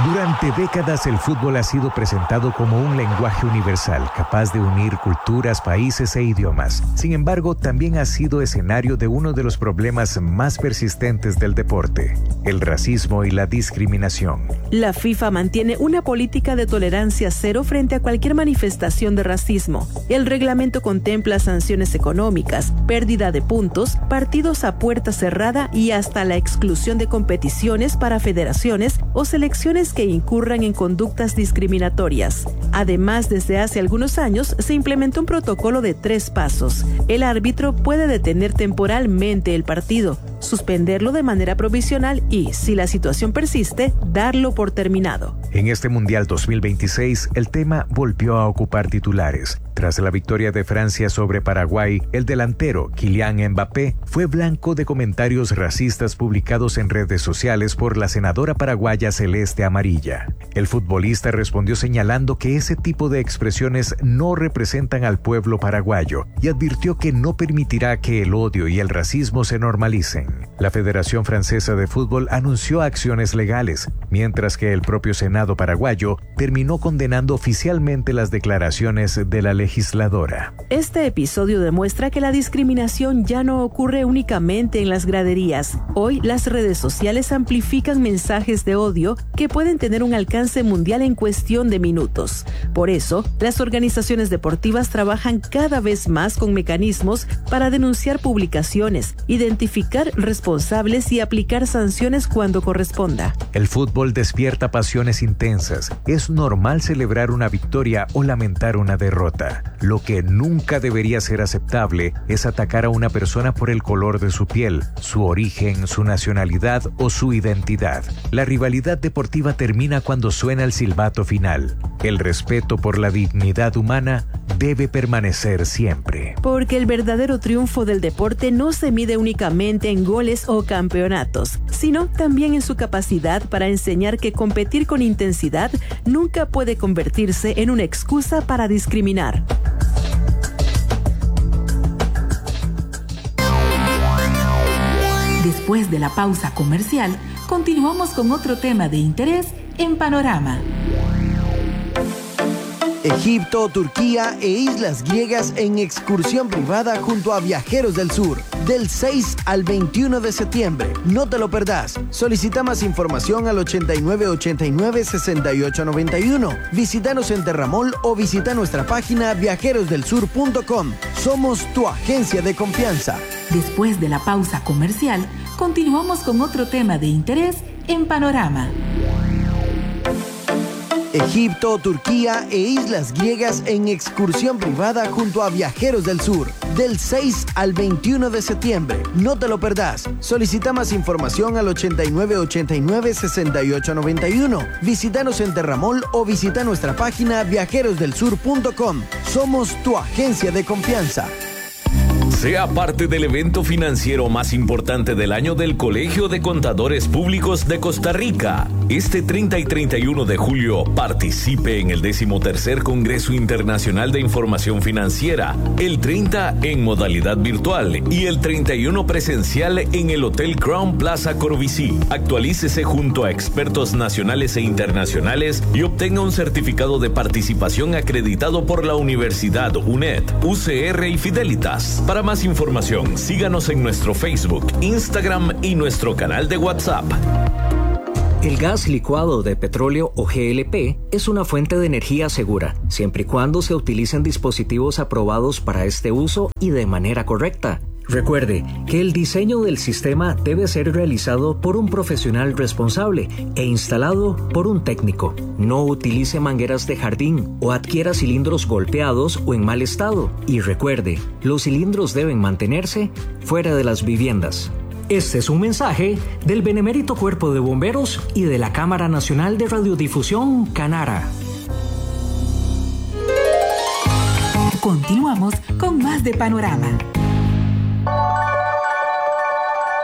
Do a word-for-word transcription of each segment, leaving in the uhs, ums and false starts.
Durante décadas el fútbol ha sido presentado como un lenguaje universal, capaz de unir culturas, países e idiomas. Sin embargo, también ha sido escenario de uno de los problemas más persistentes del deporte: el racismo y la discriminación. La FIFA mantiene una política de tolerancia cero frente a cualquier manifestación de racismo. El reglamento contempla sanciones económicas, pérdida de puntos, partidos a puerta cerrada y hasta la exclusión de competiciones para federaciones o selecciones que incurran en conductas discriminatorias. Además, desde hace algunos años se implementó un protocolo de tres pasos. El árbitro puede detener temporalmente el partido, suspenderlo de manera provisional y, si la situación persiste, darlo por terminado. En este Mundial dos mil veintiséis, el tema volvió a ocupar titulares. Tras la victoria de Francia sobre Paraguay, el delantero Kylian Mbappé fue blanco de comentarios racistas publicados en redes sociales por la senadora paraguaya Celeste Amarilla. El futbolista respondió señalando que ese tipo de expresiones no representan al pueblo paraguayo y advirtió que no permitirá que el odio y el racismo se normalicen. La Federación Francesa de Fútbol anunció acciones legales, mientras que el propio Senado paraguayo terminó condenando oficialmente las declaraciones de la legisladora. Este episodio demuestra que la discriminación ya no ocurre únicamente en las graderías. Hoy, las redes sociales amplifican mensajes de odio que pueden tener un alcance mundial en cuestión de minutos. Por eso, las organizaciones deportivas trabajan cada vez más con mecanismos para denunciar publicaciones, identificar responsables y aplicar sanciones cuando corresponda. El fútbol despierta pasiones intensas. Es normal celebrar una victoria o lamentar una derrota. Lo que nunca debería ser aceptable es atacar a una persona por el color de su piel, su origen, su nacionalidad o su identidad. La rivalidad deportiva termina cuando suena el silbato final. El respeto por la dignidad humana debe permanecer siempre. Porque el verdadero triunfo del deporte no se mide únicamente en goles o campeonatos, sino también en su capacidad para enseñar que competir con intensidad nunca puede convertirse en una excusa para discriminar. Después de la pausa comercial, continuamos con otro tema de interés en Panorama. Egipto, Turquía e islas griegas en excursión privada junto a Viajeros del Sur, del seis al veintiuno de septiembre. No te lo perdás. Solicita más información al ochenta y nueve ochenta y nueve sesenta y ocho noventa y uno. Visítanos en Terramol o visita nuestra página viajeros del sur punto com. Somos tu agencia de confianza. Después de la pausa comercial, continuamos con otro tema de interés en Panorama. Egipto, Turquía e islas griegas en excursión privada junto a Viajeros del Sur, del seis al veintiuno de septiembre. No te lo perdás. Solicita más información al ochenta y nueve ochenta y nueve sesenta y ocho noventa y uno. Visítanos en Terramol o visita nuestra página viajeros del sur punto com. Somos tu agencia de confianza. Sea parte del evento financiero más importante del año del Colegio de Contadores Públicos de Costa Rica. Este treinta y treinta y uno de julio, participe en el decimotercer Congreso Internacional de Información Financiera, el treinta en modalidad virtual y el treinta y uno presencial en el Hotel Crown Plaza Corobicí. Actualícese junto a expertos nacionales e internacionales y obtenga un certificado de participación acreditado por la Universidad U N E D, U C R y Fidelitas. Para más información, síganos en nuestro Facebook, Instagram y nuestro canal de WhatsApp. El gas licuado de petróleo o G L P es una fuente de energía segura, siempre y cuando se utilicen dispositivos aprobados para este uso y de manera correcta. Recuerde que el diseño del sistema debe ser realizado por un profesional responsable e instalado por un técnico. No utilice mangueras de jardín o adquiera cilindros golpeados o en mal estado. Y recuerde, los cilindros deben mantenerse fuera de las viviendas. Este es un mensaje del Benemérito Cuerpo de Bomberos y de la Cámara Nacional de Radiodifusión, Canara. Continuamos con más de Panorama. La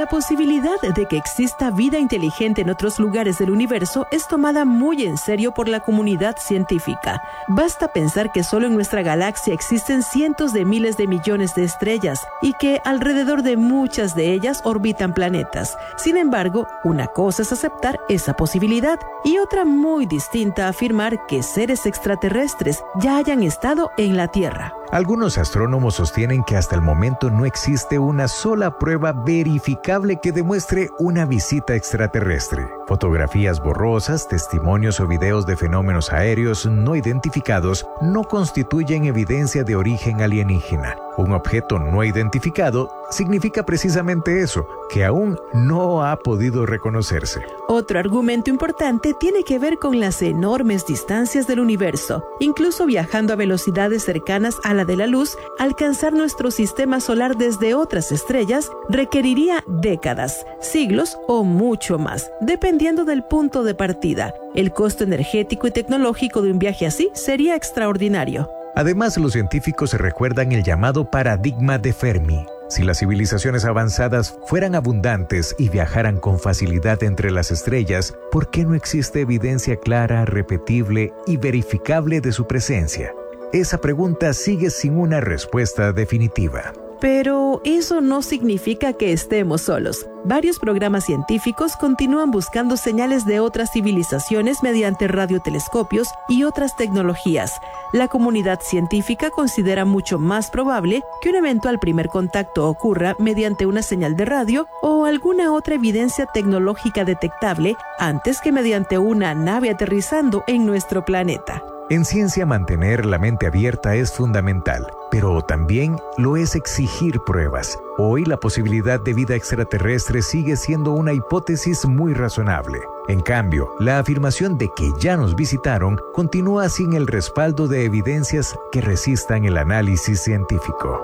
La posibilidad de que exista vida inteligente en otros lugares del universo es tomada muy en serio por la comunidad científica. Basta pensar que solo en nuestra galaxia existen cientos de miles de millones de estrellas y que alrededor de muchas de ellas orbitan planetas. Sin embargo, una cosa es aceptar esa posibilidad y otra muy distinta afirmar que seres extraterrestres ya hayan estado en la Tierra. Algunos astrónomos sostienen que hasta el momento no existe una sola prueba verificable que demuestre una visita extraterrestre. Fotografías borrosas, testimonios o videos de fenómenos aéreos no identificados no constituyen evidencia de origen alienígena. Un objeto no identificado significa precisamente eso, que aún no ha podido reconocerse. Otro argumento importante tiene que ver con las enormes distancias del universo. Incluso viajando a velocidades cercanas a la de la luz, alcanzar nuestro sistema solar desde otras estrellas requeriría décadas, siglos o mucho más, dependiendo del punto de partida. El costo energético y tecnológico de un viaje así sería extraordinario. Además, los científicos recuerdan el llamado paradigma de Fermi. Si las civilizaciones avanzadas fueran abundantes y viajaran con facilidad entre las estrellas, ¿por qué no existe evidencia clara, repetible y verificable de su presencia? Esa pregunta sigue sin una respuesta definitiva. Pero eso no significa que estemos solos. Varios programas científicos continúan buscando señales de otras civilizaciones mediante radiotelescopios y otras tecnologías. La comunidad científica considera mucho más probable que un eventual primer contacto ocurra mediante una señal de radio o alguna otra evidencia tecnológica detectable antes que mediante una nave aterrizando en nuestro planeta. En ciencia, mantener la mente abierta es fundamental, pero también lo es exigir pruebas. Hoy la posibilidad de vida extraterrestre sigue siendo una hipótesis muy razonable. En cambio, la afirmación de que ya nos visitaron continúa sin el respaldo de evidencias que resistan el análisis científico.